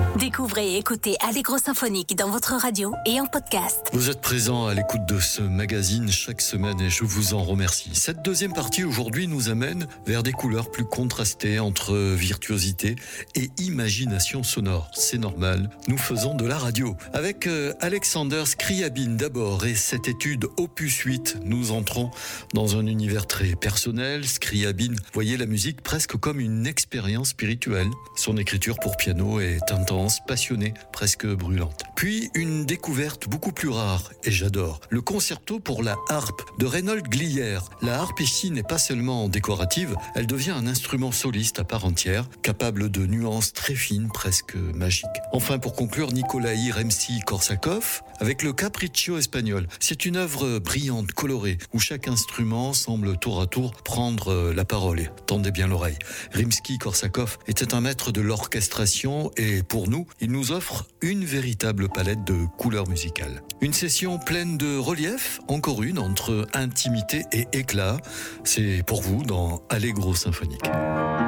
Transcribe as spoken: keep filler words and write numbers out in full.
Découvrez et écoutez Allegro Symphonique dans votre radio et en podcast. Vous êtes présent à l'écoute de ce magazine chaque semaine et je vous en remercie. Cette deuxième partie aujourd'hui nous amène vers des couleurs plus contrastées entre virtuosité et imagination sonore. C'est normal, nous faisons de la radio. Avec euh, Alexander Scriabine d'abord et cette étude opus huit, nous entrons dans un univers très personnel. Scriabine voyait la musique presque comme une expérience spirituelle. Son écriture pour piano est intense, passionnée, presque brûlante. Puis une découverte beaucoup plus rare, et j'adore, le concerto pour la harpe de Reinhold Glier. La harpe ici n'est pas seulement décorative, elle devient un instrument soliste à part entière, capable de nuances très fines, presque magiques. Enfin, pour conclure, Nikolaï Rimsky-Korsakov avec le Capriccio espagnol. C'est une œuvre brillante, colorée, où chaque instrument semble tour à tour prendre la parole. Tendez bien l'oreille. Rimsky-Korsakov était un maître de l'orchestration et pour nous, il nous offre une véritable palette de couleurs musicales. Une session pleine de relief, encore une entre intimité et éclat. C'est pour vous dans Allegro Symphonique.